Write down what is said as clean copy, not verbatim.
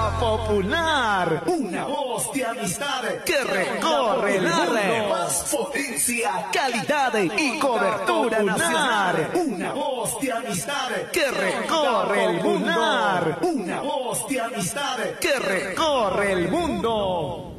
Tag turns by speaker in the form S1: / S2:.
S1: La Popular,
S2: una voz de amistad
S1: que recorre el mundo.
S2: Más potencia,
S1: Calidad y cobertura nacional.
S2: una voz de amistad
S1: Que recorre el mundo.
S2: una voz de amistad
S1: Que recorre el mundo.